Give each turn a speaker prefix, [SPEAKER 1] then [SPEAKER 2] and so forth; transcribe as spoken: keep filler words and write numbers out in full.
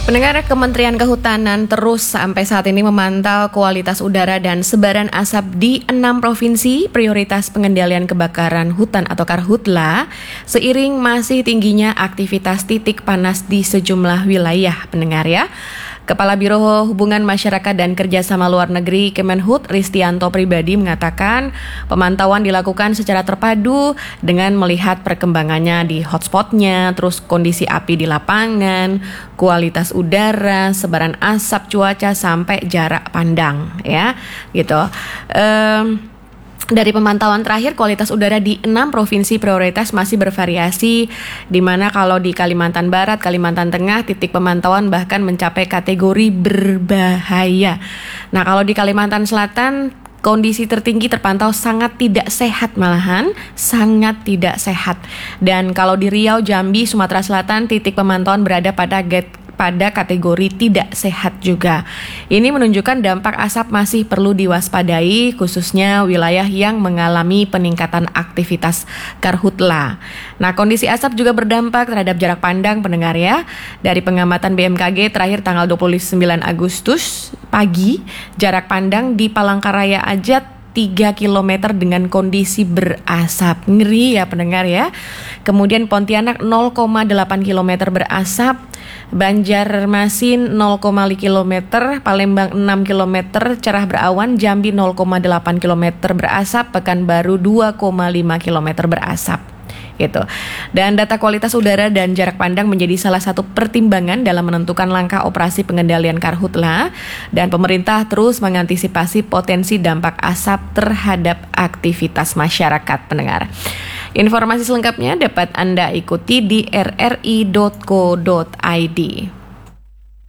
[SPEAKER 1] Pendengar, Kementerian Kehutanan terus sampai saat ini memantau kualitas udara dan sebaran asap di enam provinsi prioritas pengendalian kebakaran hutan atau Karhutla seiring masih tingginya aktivitas titik panas di sejumlah wilayah, pendengar ya. Kepala Biro Hubungan Masyarakat dan Kerjasama Luar Negeri Kemenhut Ristianto Pribadi mengatakan pemantauan dilakukan secara terpadu dengan melihat perkembangannya di hotspotnya, terus kondisi api di lapangan, kualitas udara, sebaran asap, cuaca sampai jarak pandang, ya, gitu. Um, Dari pemantauan terakhir, kualitas udara di enam provinsi prioritas masih bervariasi, di mana kalau di Kalimantan Barat, Kalimantan Tengah, titik pemantauan bahkan mencapai kategori berbahaya. Nah, kalau di Kalimantan Selatan, kondisi tertinggi terpantau sangat tidak sehat, malahan sangat tidak sehat. Dan kalau di Riau, Jambi, Sumatera Selatan, titik pemantauan berada pada get pada kategori tidak sehat juga. Ini menunjukkan dampak asap masih perlu diwaspadai, khususnya wilayah yang mengalami peningkatan aktivitas Karhutla. Nah, kondisi asap juga berdampak terhadap jarak pandang, pendengar ya. Dari pengamatan B M K G terakhir tanggal dua puluh sembilan Agustus pagi, jarak pandang di Palangkaraya aja tiga kilometer dengan kondisi berasap. Ngeri ya pendengar ya. Kemudian Pontianak nol koma delapan kilometer berasap, Banjarmasin nol koma lima kilometer, Palembang enam kilometer cerah berawan, Jambi nol koma delapan kilometer berasap, Pekanbaru dua koma lima kilometer berasap. Gitu. Dan data kualitas udara dan jarak pandang menjadi salah satu pertimbangan dalam menentukan langkah operasi pengendalian Karhutla, dan pemerintah terus mengantisipasi potensi dampak asap terhadap aktivitas masyarakat, pendengar. Informasi selengkapnya dapat Anda ikuti di r r i dot co dot i d.